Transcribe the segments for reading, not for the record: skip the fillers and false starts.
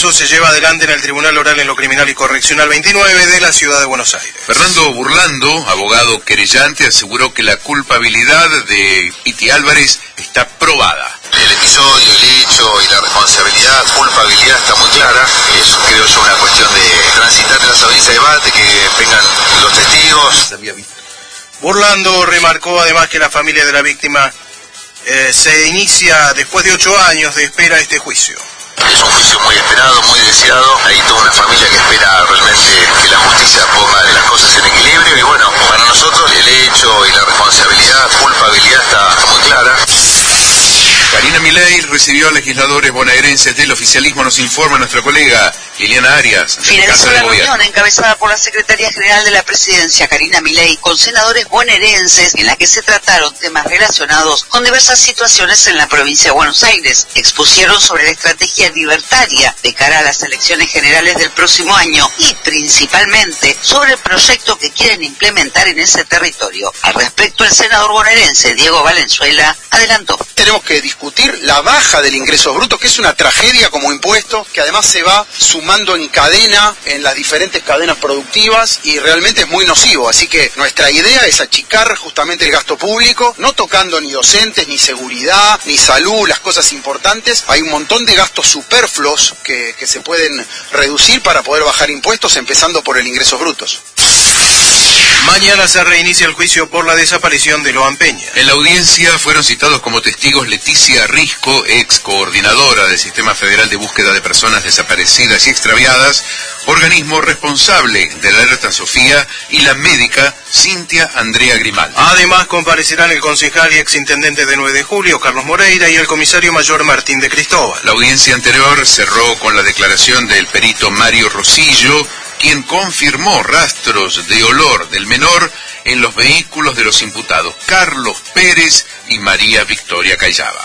proceso se lleva adelante en el Tribunal Oral en lo Criminal y Correccional 29 de la Ciudad de Buenos Aires. Fernando Burlando, abogado querellante, aseguró que la culpabilidad de Piti Álvarez está probada. El episodio, el hecho y la responsabilidad, culpabilidad está muy clara. Es, creo yo, una cuestión de transitar en las audiencias de debate, que vengan los testigos. Burlando remarcó además que la familia de la víctima se inicia después de 8 años de espera este juicio. Es un juicio muy esperado, muy deseado. Hay toda una familia que espera realmente que la justicia ponga las cosas en equilibrio. Y bueno, para nosotros el hecho y la responsabilidad, culpabilidad está muy clara. Karina Milei recibió a legisladores bonaerenses del oficialismo, nos informa nuestra colega Liliana Arias. Finalizó la reunión encabezada por la Secretaría General de la Presidencia, Karina Milei, con senadores bonaerenses, en la que se trataron temas relacionados con diversas situaciones en la provincia de Buenos Aires. Expusieron sobre la estrategia libertaria de cara a las elecciones generales del próximo año y principalmente sobre el proyecto que quieren implementar en ese territorio. Al respecto, el senador bonaerense Diego Valenzuela adelantó. Tenemos que discutir la baja del ingreso bruto, que es una tragedia como impuesto, que además se va sumando en cadena en las diferentes cadenas productivas y realmente es muy nocivo. Así que nuestra idea es achicar justamente el gasto público, no tocando ni docentes, ni seguridad, ni salud, las cosas importantes. Hay un montón de gastos superfluos que se pueden reducir para poder bajar impuestos, empezando por el ingresos brutos. Mañana se reinicia el juicio por la desaparición de Loan Peña. En la audiencia fueron citados como testigos Leticia Risco, ex coordinadora del Sistema Federal de Búsqueda de Personas Desaparecidas y Extraviadas, organismo responsable de la alerta Sofía, y la médica Cintia Andrea Grimaldi. Además comparecerán el concejal y exintendente de 9 de Julio, Carlos Moreira, y el comisario mayor Martín de Cristóbal. La audiencia anterior cerró con la declaración del perito Mario Rosillo, quien confirmó rastros de olor del menor en los vehículos de los imputados Carlos Pérez y María Victoria Callaba.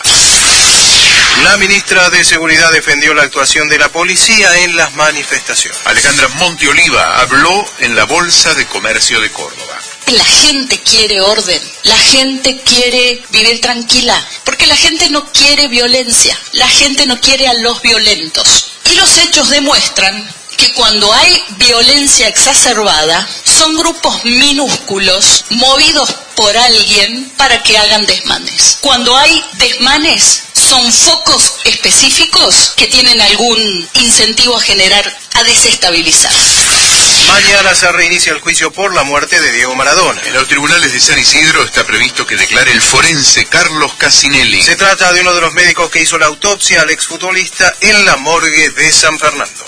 La ministra de Seguridad defendió la actuación de la policía en las manifestaciones. Alejandra Monteoliva habló en la Bolsa de Comercio de Córdoba. La gente quiere orden, la gente quiere vivir tranquila, porque la gente no quiere violencia, la gente no quiere a los violentos. Y los hechos demuestran que cuando hay violencia exacerbada, son grupos minúsculos movidos por alguien para que hagan desmanes. Cuando hay desmanes, son focos específicos que tienen algún incentivo a desestabilizar. Mañana se reinicia el juicio por la muerte de Diego Maradona. En los tribunales de San Isidro está previsto que declare el forense Carlos Casinelli. Se trata de uno de los médicos que hizo la autopsia al exfutbolista en la morgue de San Fernando.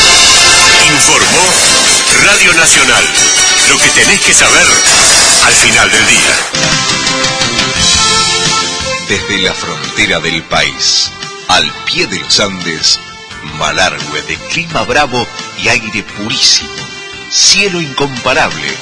Informó Radio Nacional. Lo que tenés que saber al final del día. Desde la frontera del país, al pie de los Andes, Malargüe de clima bravo y aire purísimo, cielo incomparable.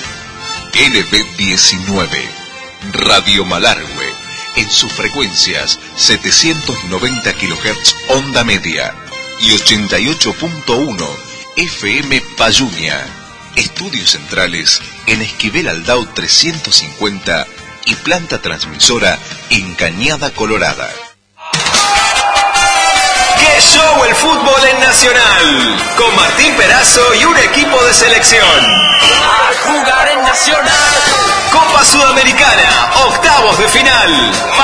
LB19, Radio Malargüe, en sus frecuencias 790 kHz onda media y 88.1 FM Payunia. Estudios centrales en Esquivel Aldao 350 y planta transmisora en Cañada Colorada. ¡Qué show el fútbol en Nacional! Con Martín Perazo y un equipo de selección. A jugar en Nacional. Copa Sudamericana, octavos de final.